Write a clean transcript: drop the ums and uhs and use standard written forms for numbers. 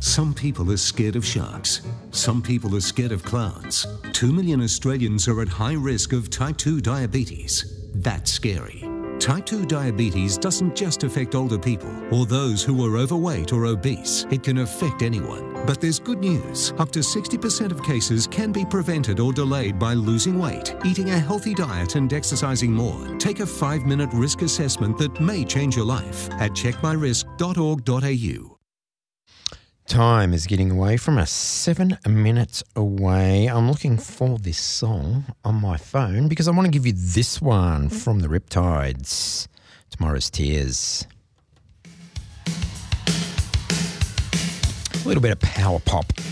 Some people are scared of sharks. Some people are scared of clowns. 2 million Australians are at high risk of type 2 diabetes. That's scary. Type 2 diabetes doesn't just affect older people or those who are overweight or obese. It can affect anyone. But there's good news. Up to 60% of cases can be prevented or delayed by losing weight, eating a healthy diet and exercising more. Take a 5-minute risk assessment that may change your life at checkmyrisk.org.au. Time is getting away from us, 7 minutes away. I'm looking for this song on my phone because I want to give you this one from the Riptides, Tomorrow's Tears. A little bit of power pop.